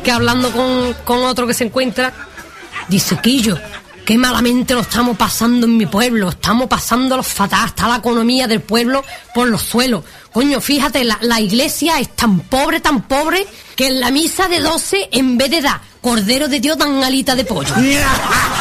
que hablando con otro que se encuentra, dice: Quillo, qué malamente lo estamos pasando en mi pueblo, estamos pasándolo fatal, está la economía del pueblo por los suelos. Coño, fíjate, la iglesia es tan pobre, que en la misa de 12, en vez de dar cordero de Dios, dan alita de pollo.